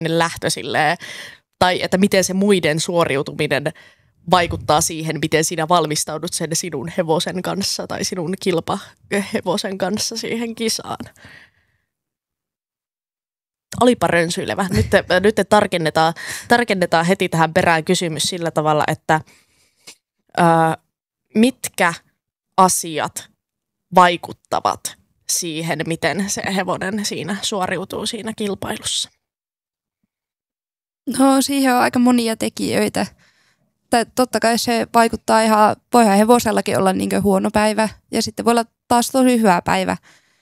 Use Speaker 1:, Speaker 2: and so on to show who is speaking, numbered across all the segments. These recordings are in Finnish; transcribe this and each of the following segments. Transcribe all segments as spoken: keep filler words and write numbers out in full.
Speaker 1: lähtö silleen, tai että miten se muiden suoriutuminen vaikuttaa siihen, miten sinä valmistaudut sen sinun hevosen kanssa tai sinun kilpahevosen kanssa siihen kisaan. Olipa rönsyilevä. Nyt, nyt tarkennetaan, tarkennetaan heti tähän perään kysymys sillä tavalla, että ää, mitkä asiat vaikuttavat siihen, miten se hevonen siinä suoriutuu siinä kilpailussa?
Speaker 2: No siihen on aika monia tekijöitä. Totta kai se vaikuttaa ihan, voihan hevosellakin olla niin kuin huono päivä ja sitten voi olla taas tosi hyvä päivä.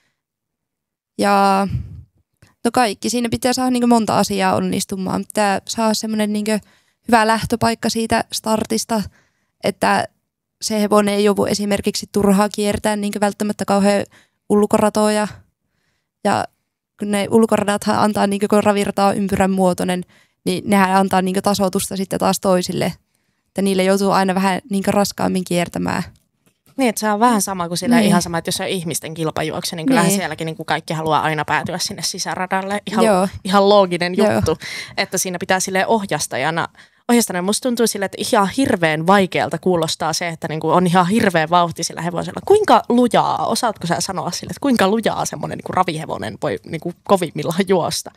Speaker 2: Ja no kaikki, siinä pitää saada niin kuin monta asiaa onnistumaan. Pitää saada semmoinen niin kuin hyvä lähtöpaikka siitä startista, että se hevonen ei joudu esimerkiksi turhaa kiertää niin kuin välttämättä kauhean ulkoratoja. Ja kun ne ulkoradathan antaa, niin kuin kun ravirta on ympyrän muotoinen, niin nehän antaa niin kuin tasoitusta sitten taas toisille. Että niille joutuu aina vähän niin kuin raskaammin kiertämään.
Speaker 1: Niin, että se on vähän sama kuin sillä niin. Ihan sama, että jos on ihmisten kilpajuoksu, niin kyllähän niin. Sielläkin niin kuin kaikki haluaa aina päätyä sinne sisäradalle. Ihan, ihan looginen juttu, Joo. Että siinä pitää silleen ohjastajana, ohjastajana musta tuntuu sille, että ihan hirveän vaikealta kuulostaa se, että niin kuin on ihan hirveän vauhti sillä hevosella. Kuinka lujaa, osaatko sä sanoa sille, että kuinka lujaa semmoinen niin kuin ravihevonen voi niin kuin kovimmillaan juosta?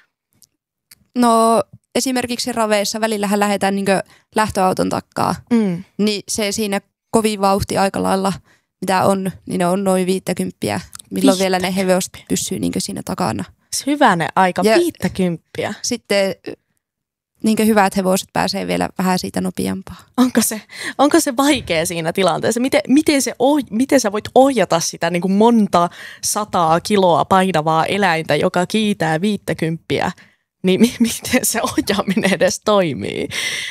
Speaker 2: No esimerkiksi raveissa välillähän lähdetään niin kuin lähtöauton takkaa, mm. niin se siinä kovin vauhti aika lailla, mitä on, niin ne on noin viittäkymppiä, milloin vielä ne hevoset pysyy niin siinä takana.
Speaker 1: Hyvänen aika, ja viittäkymppiä.
Speaker 2: Sitten niin hyvät hevoset pääsee vielä vähän siitä nopeampaa.
Speaker 1: Onko se, onko se vaikea siinä tilanteessa? Miten, miten, se oh, miten sä voit ohjata sitä niin kuin monta sataa kiloa painavaa eläintä, joka kiitää viittäkymppiä? Niin mi- miten se ohjaaminen edes toimii?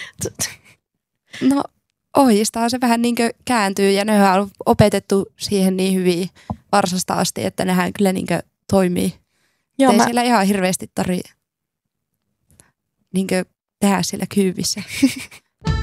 Speaker 2: No ohjistaa se vähän niin kuin kääntyy ja ne on opetettu siihen niin hyvin varsasta asti, että nehän kyllä niin kuin toimii. Joo, ei mä... siellä ihan hirveästi tarvitse niin kuin tehdä siellä kyyvissä.